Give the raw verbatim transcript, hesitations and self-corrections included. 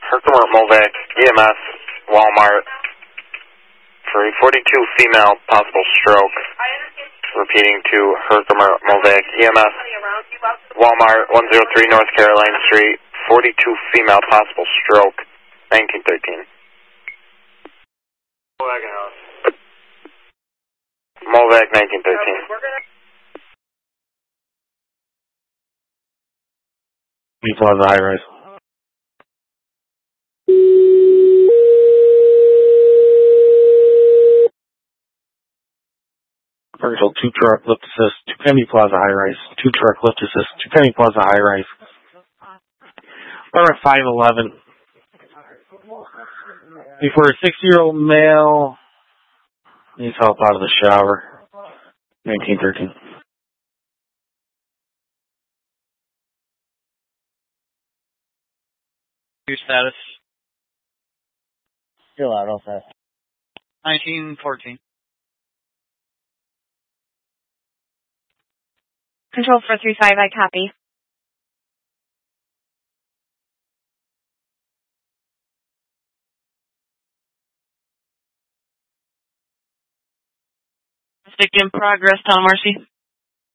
Herkimer, Movac, E M S, Walmart, for a forty-two female possible stroke. Repeating to Herkimer, Movac, E M S, Walmart, one oh three North Caroline Street, forty-two female possible stroke, nineteen thirteen. Movac, nineteen thirteen. B Plaza High Rise. Ferguson, two truck lift assist, two Penny Plaza High Rise, two truck lift assist, two Penny Plaza High Rise. We're at five eleven. Before a sixty-year-old male needs help out of the shower, nineteen thirteen. Your status? Still out, all set. nineteen fourteen. Control four three five, I copy. Stick in progress, Tom Marcy.